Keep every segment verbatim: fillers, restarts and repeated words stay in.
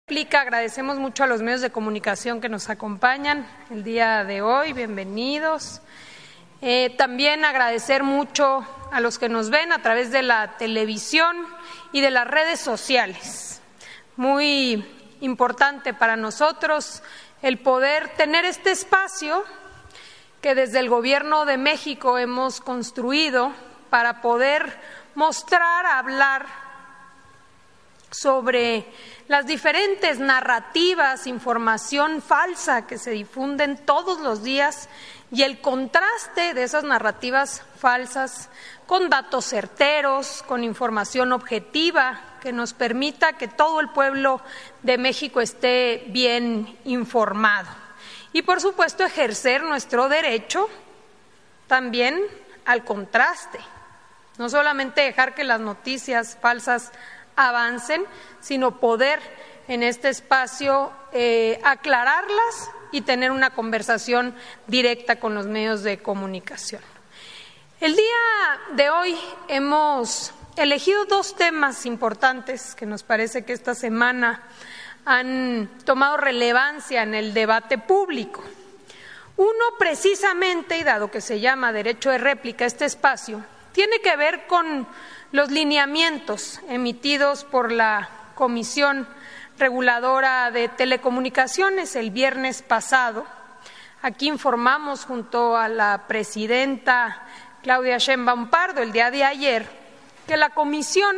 Agradecemos mucho a los medios de comunicación que nos acompañan el día de hoy, bienvenidos. Eh, también agradecer mucho a los que nos ven a través de la televisión y de las redes sociales. Muy importante para nosotros el poder tener este espacio que desde el Gobierno de México hemos construido para poder mostrar, hablar sobre las diferentes narrativas, información falsa que se difunden todos los días y el contraste de esas narrativas falsas con datos certeros, con información objetiva que nos permita que todo el pueblo de México esté bien informado. Y por supuesto ejercer nuestro derecho también al contraste, no solamente dejar que las noticias falsas avancen, sino poder en este espacio eh, aclararlas y tener una conversación directa con los medios de comunicación. El día de hoy hemos elegido dos temas importantes que nos parece que esta semana han tomado relevancia en el debate público. Uno precisamente, y dado que se llama derecho de réplica este espacio, tiene que ver con los lineamientos emitidos por la Comisión Reguladora de Telecomunicaciones el viernes pasado. Aquí informamos junto a la presidenta Claudia Sheinbaum Pardo el día de ayer que la Comisión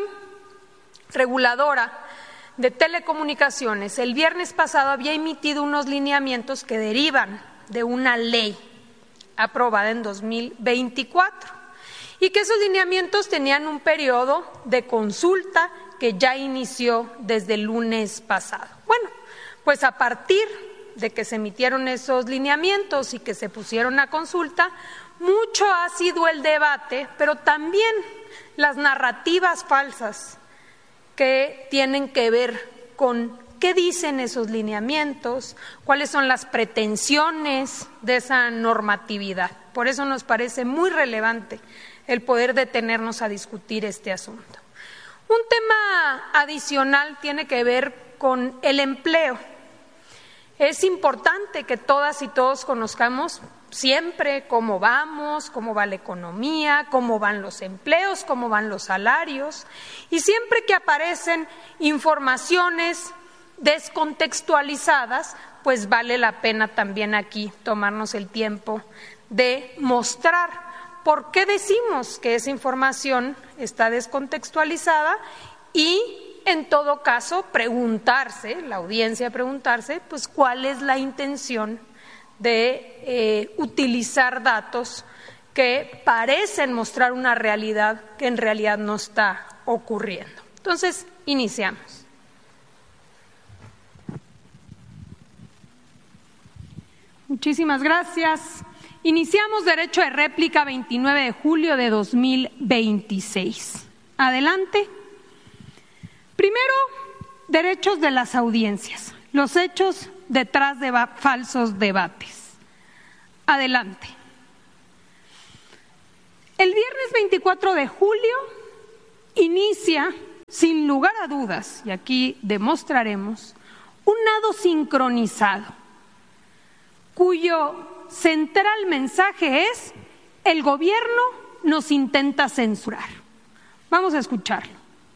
Reguladora de Telecomunicaciones el viernes pasado había emitido unos lineamientos que derivan de una ley aprobada en dos mil veinticuatro. Y que esos lineamientos tenían un periodo de consulta que ya inició desde el lunes pasado. Bueno, pues a partir de que se emitieron esos lineamientos y que se pusieron a consulta, mucho ha sido el debate, pero también las narrativas falsas que tienen que ver con qué dicen esos lineamientos, cuáles son las pretensiones de esa normatividad. Por eso nos parece muy relevante el poder detenernos a discutir este asunto. Un tema adicional tiene que ver con el empleo. Es importante que todas y todos conozcamos siempre cómo vamos, cómo va la economía, cómo van los empleos, cómo van los salarios, y siempre que aparecen informaciones descontextualizadas, pues vale la pena también aquí tomarnos el tiempo de mostrar ¿por qué decimos que esa información está descontextualizada? Y, en todo caso, preguntarse, la audiencia preguntarse, pues cuál es la intención de eh, utilizar datos que parecen mostrar una realidad que en realidad no está ocurriendo. Entonces, iniciamos. Muchísimas gracias. Iniciamos derecho de réplica veintinueve de julio de dos mil veintiséis. Adelante. Primero, derechos de las audiencias, los hechos detrás de falsos debates. Adelante. El viernes veinticuatro de julio inicia, sin lugar a dudas, y aquí demostraremos, un nado sincronizado, cuyo central mensaje es: el gobierno nos intenta censurar. Vamos a escucharlo.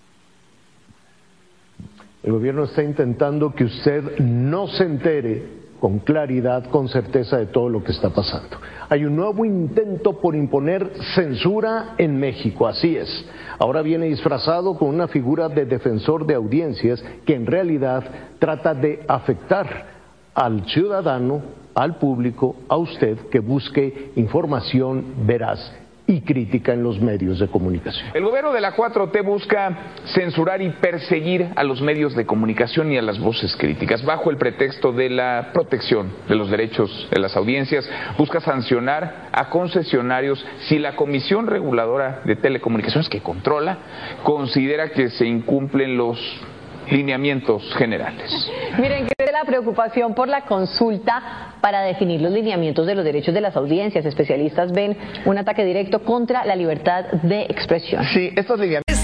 El gobierno está intentando que usted no se entere con claridad, con certeza de todo lo que está pasando. Hay un nuevo intento por imponer censura en México, así es. Ahora viene disfrazado con una figura de defensor de audiencias que en realidad trata de afectar al ciudadano, al público, a usted que busque información veraz y crítica en los medios de comunicación. El gobierno de la cuatro T busca censurar y perseguir a los medios de comunicación y a las voces críticas bajo el pretexto de la protección de los derechos de las audiencias. Busca sancionar a concesionarios si la Comisión Reguladora de Telecomunicaciones, que controla, considera que se incumplen los lineamientos generales. Miren, que la preocupación por la consulta para definir los lineamientos de los derechos de las audiencias. Especialistas ven un ataque directo contra la libertad de expresión. Sí, estos lineamientos